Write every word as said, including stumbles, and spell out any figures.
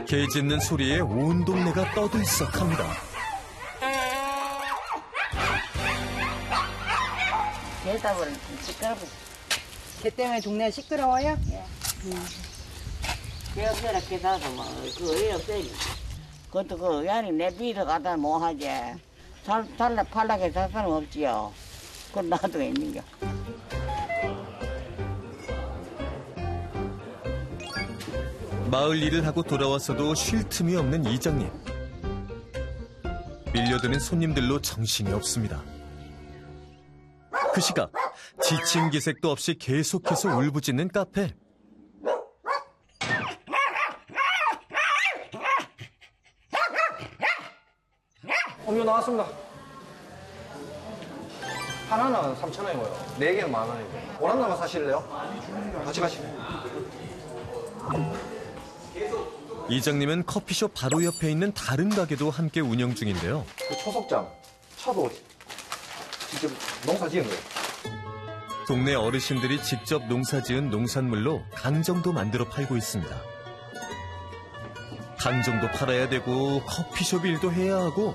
개 짖는 소리에 온 동네가 떠들썩합니다. 개답을 시끄럽고. 개 때문에 동네가 시끄러워요? 예. 개 없애라 개다도 뭐 그거 왜 없애지? 그것도 그 야니 내비서 갖다 뭐 하지? 살 살라 팔라게 살 사람 없지요. 그건 나도 있는겨. 마을 일을 하고 돌아왔어도 쉴 틈이 없는 이장님. 밀려드는 손님들로 정신이 없습니다. 그 시각 지친 기색도 없이 계속해서 울부짖는 카페. 음료 나왔습니다. 하나는 삼천 원이고요. 네 개는 만 원이고요. 원한나만 사실래요? 같이 가시면. 이장님은 커피숍 바로 옆에 있는 다른 가게도 함께 운영 중인데요. 그 초석장, 차도 직접 농사 지은 거예요. 동네 어르신들이 직접 농사지은 농산물로 강정도 만들어 팔고 있습니다. 강정도 팔아야 되고 커피숍 일도 해야 하고